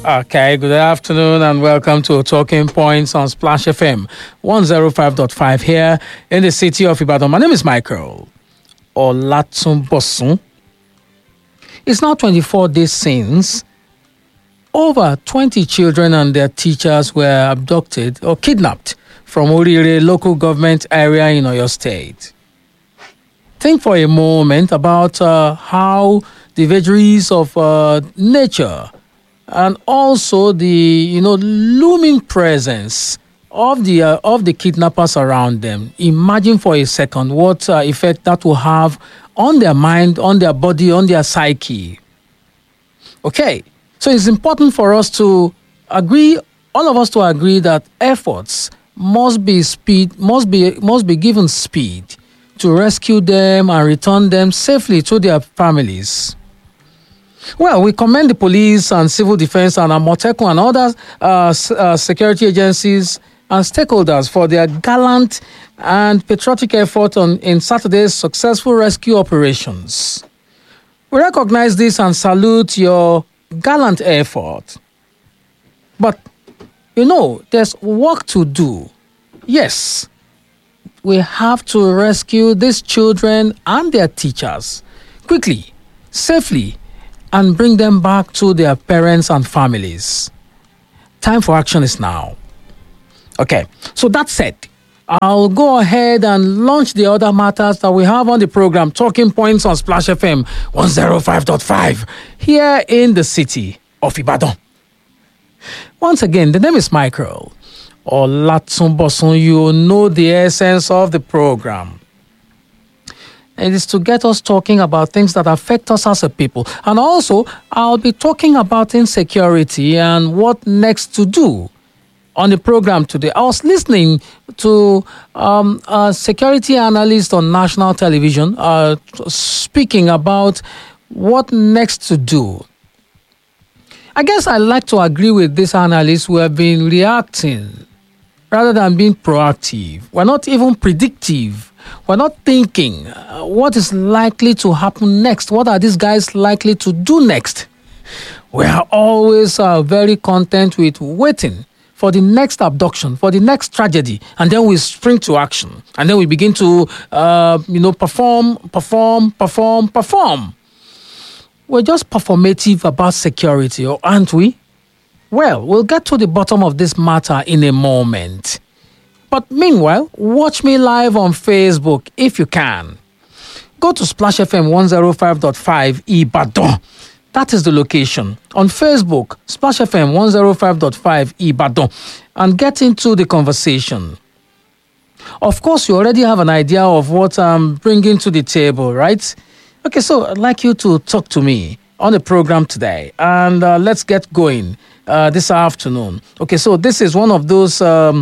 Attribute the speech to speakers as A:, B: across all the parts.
A: Okay, good afternoon and welcome to Talking Points on Splash FM 105.5 here in the city of Ibadan. My name is Michael Olatunbosun. It's now 24 days since over 20 children and their teachers were abducted or kidnapped from Orire local government area in Oyo State. Think for a moment about how the vagaries of nature and also the looming presence of the kidnappers around them. Imagine for a second what effect that will have on their mind, on their body, on their psyche. Okay, so it's important for us to agree, all of us to agree that efforts must be given speed to rescue them and return them safely to their families. Well, we commend the police and civil defense and Amotekun and other security agencies and stakeholders for their gallant and patriotic effort in Saturday's successful rescue operations. We recognize this and salute your gallant effort. But, there's work to do. Yes, we have to rescue these children and their teachers quickly, safely, and bring them back to their parents and families. Time for action is now. Okay, so that said, I'll go ahead and launch the other matters that we have on the program, Talking Points on Splash FM 105.5, here in the city of Ibadan. Once again, the name is Michael Olatunbosun. You know the essence of the program. It is to get us talking about things that affect us as a people. And also, I'll be talking about insecurity and what next to do on the program today. I was listening to a security analyst on national television speaking about what next to do. I guess I like to agree with this analyst who have been reacting rather than being proactive. We're not even predictive. We're not thinking what is likely to happen next. What are these guys likely to do next? We are always very content with waiting for the next abduction, for the next tragedy, and then we spring to action. And then we begin to, perform. We're just performative about security, aren't we? Well, we'll get to the bottom of this matter in a moment. But meanwhile, watch me live on Facebook if you can. Go to Splash FM 105.5 Ibadan. That is the location. On Facebook, Splash FM 105.5 Ibadan. And get into the conversation. Of course, you already have an idea of what I'm bringing to the table, right? Okay, so I'd like you to talk to me on the program today. And let's get going. This afternoon. Okay, so this is one of those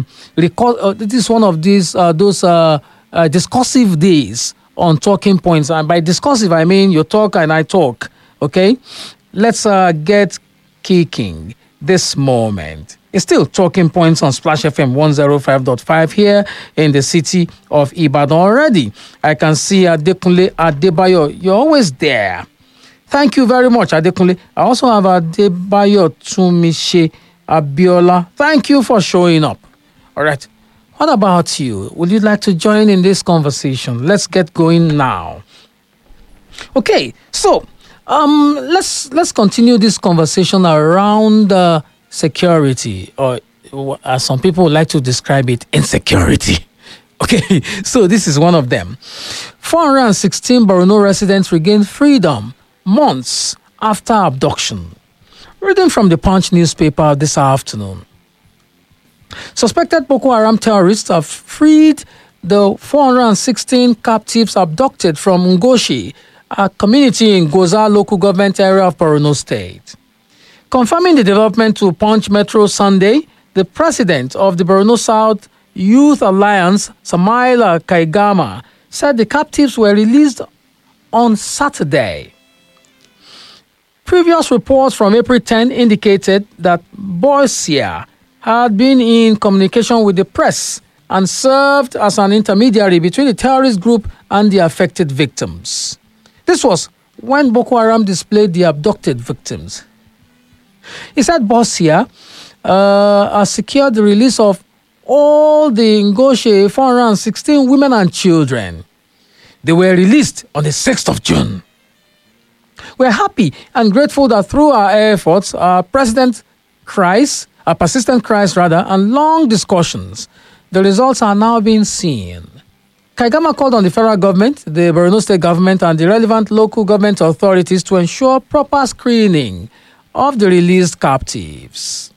A: discussive days on Talking Points, and by discussive I mean you talk and I talk. Okay, let's get kicking this moment. It's still Talking Points on Splash FM 105.5 here in the city of Ibadan already. I can see Adekunle Adebayo. You're always there. Thank you very much, Adekunle. I also have Adebayo Tumise Abiola. Thank you for showing up. All right. What about you? Would you like to join in this conversation? Let's get going now. Okay, so let's continue this conversation around security, or as some people would like to describe it, insecurity. Okay, so this is one of them. 416 Borno residents regained freedom months after abduction. Reading from the Punch newspaper this afternoon. Suspected Boko Haram terrorists have freed the 416 captives abducted from Ngoshi, a community in Goza local government area of Borno State. Confirming the development to Punch Metro Sunday, the president of the Borno South Youth Alliance, Samaila Kaigama, said the captives were released on Saturday. Previous reports from April 10 indicated that Boysia had been in communication with the press and served as an intermediary between the terrorist group and the affected victims. This was when Boko Haram displayed the abducted victims. He said Bosnia has secured the release of all the Ngoshe 416 women and children. They were released on the 6th of June. We're happy and grateful that through our efforts, our persistent cries, and long discussions, the results are now being seen. Kaigama called on the federal government, the Borno state government, and the relevant local government authorities to ensure proper screening of the released captives.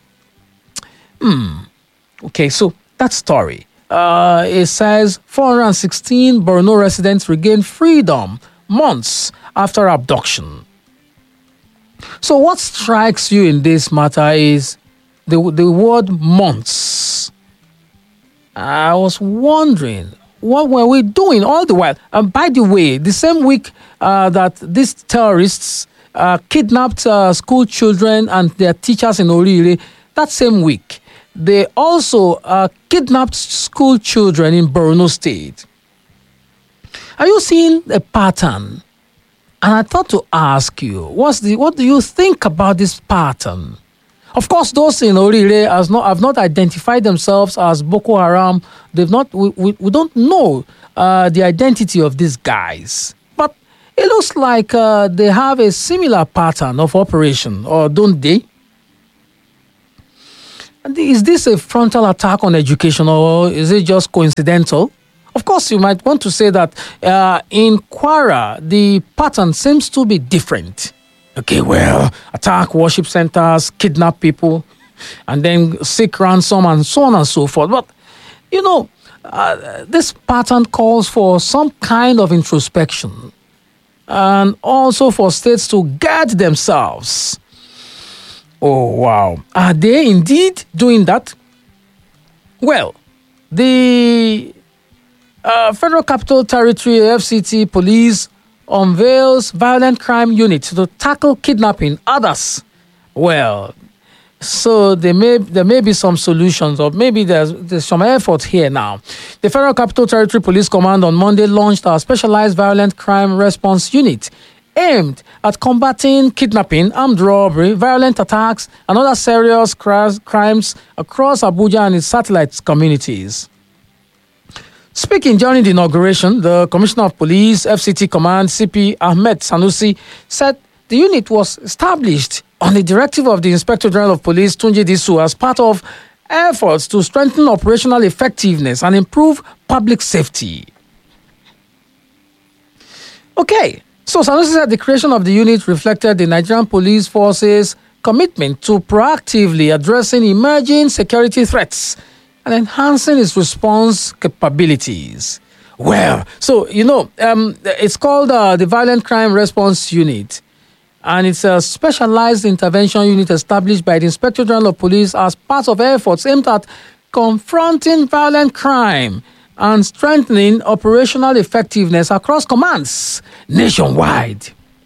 A: Okay, so that story. It says 416 Borno residents regained freedom months after abduction. So what strikes you in this matter is the word months. I was wondering, what were we doing all the while? And by the way, the same week that these terrorists kidnapped school children and their teachers in Orire, that same week, they also kidnapped school children in Borno State. Are you seeing a pattern? And I thought to ask you, what do you think about this pattern? Of course, those in Orire have not identified themselves as Boko Haram. We don't know the identity of these guys. But it looks like they have a similar pattern of operation, or don't they? Is this a frontal attack on education, or is it just coincidental? Of course, you might want to say that in Kwara, the pattern seems to be different. Okay, well, attack worship centers, kidnap people, and then seek ransom and so on and so forth. But, this pattern calls for some kind of introspection and also for states to guard themselves. Oh, wow. Are they indeed doing that? Well, the Federal Capital Territory FCT Police unveils violent crime unit to tackle kidnapping others. Well, so there may be some solutions, or maybe there's some effort here now. The Federal Capital Territory Police Command on Monday launched a specialized violent crime response unit aimed at combating kidnapping, armed robbery, violent attacks, and other serious crimes across Abuja and its satellite communities. Speaking during the inauguration, the Commissioner of Police, FCT Command, CP Ahmed Sanusi, said the unit was established on the directive of the Inspector General of Police, Tunji Disu, as part of efforts to strengthen operational effectiveness and improve public safety. Okay, so Sanusi said the creation of the unit reflected the Nigerian Police Force's commitment to proactively addressing emerging security threats and enhancing its response capabilities. Well, so, it's called the Violent Crime Response Unit, and it's a specialized intervention unit established by the Inspector General of Police as part of efforts aimed at confronting violent crime and strengthening operational effectiveness across commands nationwide.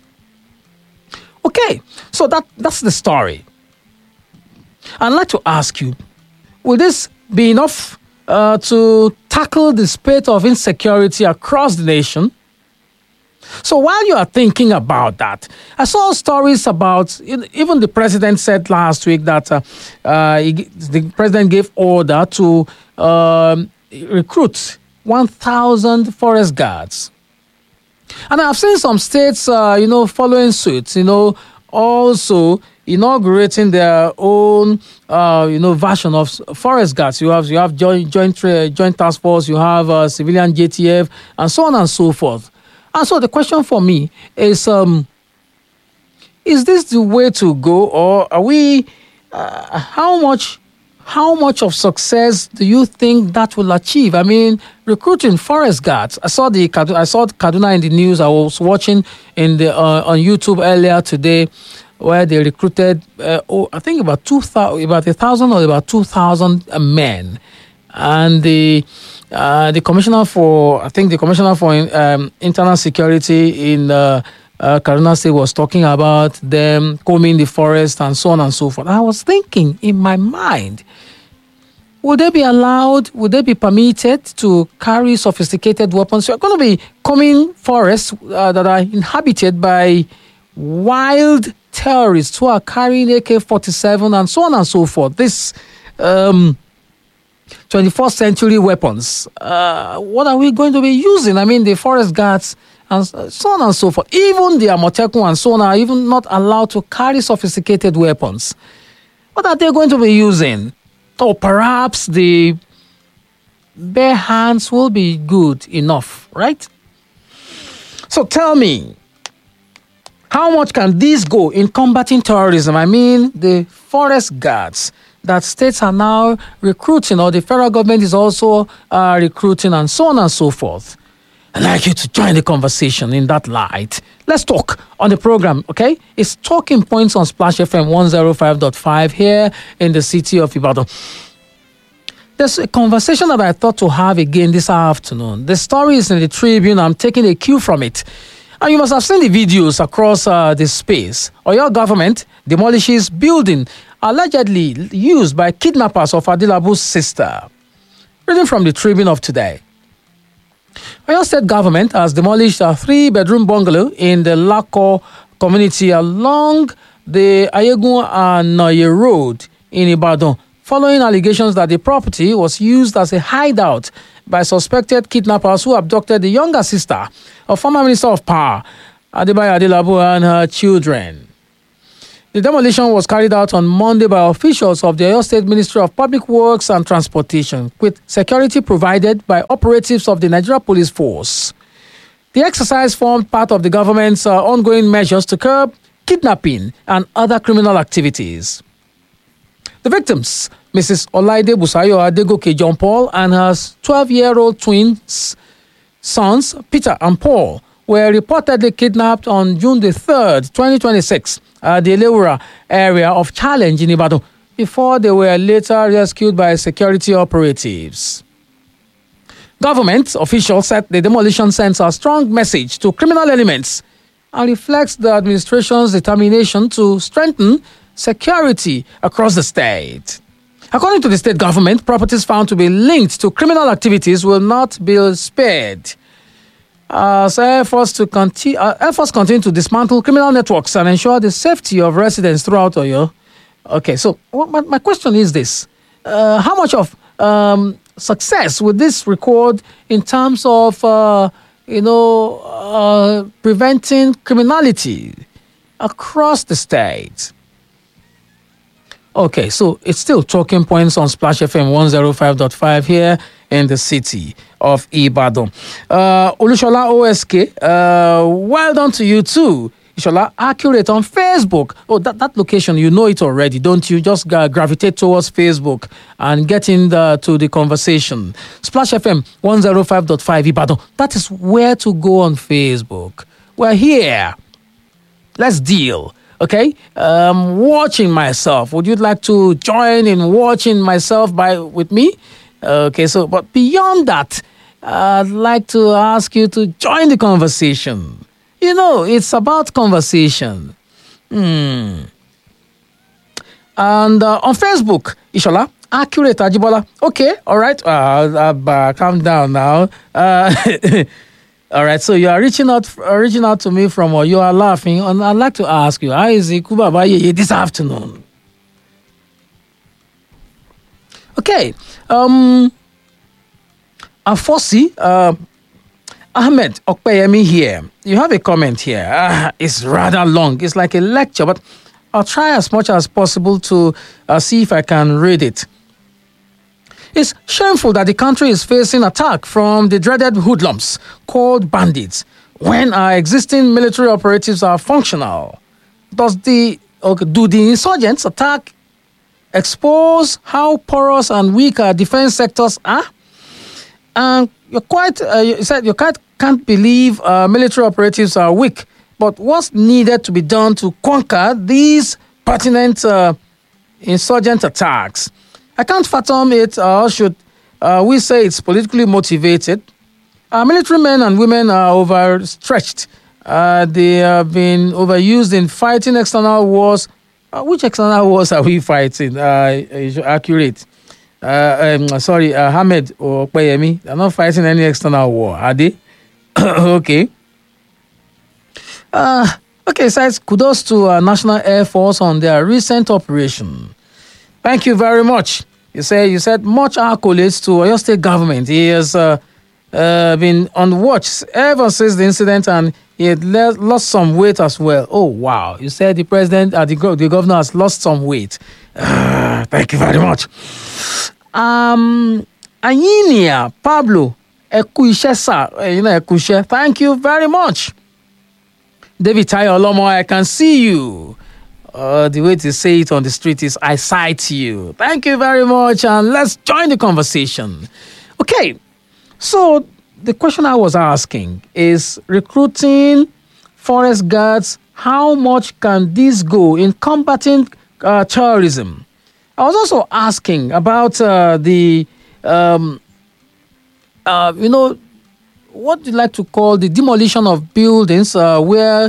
A: Okay, so that's the story. I'd like to ask you, will this be enough to tackle the spate of insecurity across the nation? So while you are thinking about that, I saw stories about, even the president said last week that the president gave order to recruit 1,000 forest guards. And I've seen some states, following suit, also inaugurating their own, version of forest guards. You have joint task force, you have civilian JTF, and so on and so forth. And so the question for me is this the way to go, or are we? How much of success do you think that will achieve? I mean, recruiting forest guards. I saw Kaduna in the news. I was watching on YouTube earlier today, where they recruited, I think about 1,000 or about 2,000 men, and the commissioner for internal security in Kaduna State was talking about them combing the forest and so on and so forth. I was thinking in my mind, would they be allowed, would they be permitted to carry sophisticated weapons? You're going to be combing forests that are inhabited by wild terrorists who are carrying AK-47 and so on and so forth. This 21st century weapons. What are we going to be using? I mean, the forest guards and so on and so forth. Even the Amotekun and so on are even not allowed to carry sophisticated weapons. What are they going to be using? Or perhaps the bare hands will be good enough, right? So tell me, how much can these go in combating terrorism? I mean, the forest guards that states are now recruiting, or the federal government is also recruiting, and so on and so forth. I'd like you to join the conversation in that light. Let's talk on the program, okay? It's Talking Points on Splash FM 105.5 here in the city of Ibadan. There's a conversation that I thought to have again this afternoon. The story is in the Tribune. I'm taking a cue from it. And you must have seen the videos across this space. Oyo government demolishes building allegedly used by kidnappers of Adilabu's sister. Reading from the Tribune of today. Oyo State government has demolished a 3-bedroom bungalow in the Lako community along the Ayegun and Noye Road in Ibadan, following allegations that the property was used as a hideout by suspected kidnappers who abducted the younger sister of former Minister of Power, Adebayo Adelabu, and her children. The demolition was carried out on Monday by officials of the Oyo State Ministry of Public Works and Transportation, with security provided by operatives of the Nigeria Police Force. The exercise formed part of the government's ongoing measures to curb kidnapping and other criminal activities. The victims, Mrs. Olaide Busayo Adegoke John Paul and her 12-year-old twins sons, Peter and Paul, were reportedly kidnapped on June the 3rd, 2026, at the Elewura area of Challenge in Ibadan, before they were later rescued by security operatives. Government officials said the demolition sends a strong message to criminal elements and reflects the administration's determination to strengthen security across the state. According to the state government, properties found to be linked to criminal activities will not be spared. So efforts continue to dismantle criminal networks and ensure the safety of residents throughout Oyo. Okay, so my question is this. How much of success would this record in terms of, preventing criminality across the state? Okay, so it's still Talking Points on Splash FM 105.5 here in the city of Ibadan. Olushola OSK, well done to you too. Ishola Accurate on Facebook. Oh, that location, you know it already, don't you? Just gravitate towards Facebook and get to the conversation. Splash FM 105.5 Ibadan. That is where to go on Facebook. We're here. Let's deal. Okay, watching myself. Would you like to join in watching myself with me? Okay, so but beyond that, I'd like to ask you to join the conversation. You know, it's about conversation. And on Facebook, Ishola Accurate Ajibola. Okay, all right. Calm down now. All right, so you are reaching out to me from, or you are laughing, and I'd like to ask you, how is Ikuba Baye this afternoon? Okay, Afosi, Ahmed Okpeyemi here. You have a comment here. It's rather long. It's like a lecture, but I'll try as much as possible to see if I can read it. It's shameful that the country is facing attack from the dreaded hoodlums called bandits when our existing military operatives are functional. Do the insurgents attack expose how porous and weak our defense sectors are? And you said you can't believe military operatives are weak, but what's needed to be done to conquer these pertinent insurgent attacks? I can't fathom it, or should we say it's politically motivated. Military men and women are overstretched. They have been overused in fighting external wars. Which external wars are we fighting? Accurate. Ahmed or Okpeyemi. They're not fighting any external war, are they? Okay. Okay, it says kudos to National Air Force on their recent operation. Thank you very much. You said much accolades to Oyo State government. He has been on watch ever since the incident, and he had lost some weight as well. Oh wow! You said the president, the governor has lost some weight. Thank you very much. Anyinia Pablo Ekuishesa, Ekushe. Thank you very much. David Tayo Olomo, I can see you. The way to say it on the street is I sight you. Thank you very much, and let's join the conversation. Okay, so the question I was asking is recruiting forest guards. How much can this go in combating terrorism? I was also asking about what do you like to call the demolition of buildings where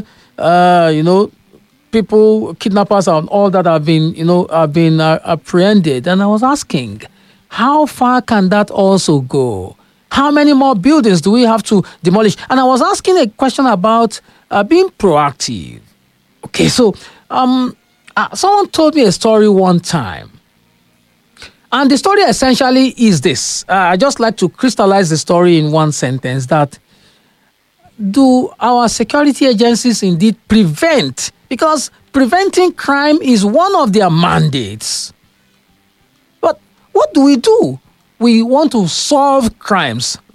A: people, kidnappers and all that have been apprehended. And I was asking, how far can that also go? How many more buildings do we have to demolish? And I was asking a question about being proactive. Okay, so someone told me a story one time. And the story essentially is this. I just like to crystallize the story in one sentence, that do our security agencies indeed prevent? Because preventing crime is one of their mandates. But what do? We want to solve crimes.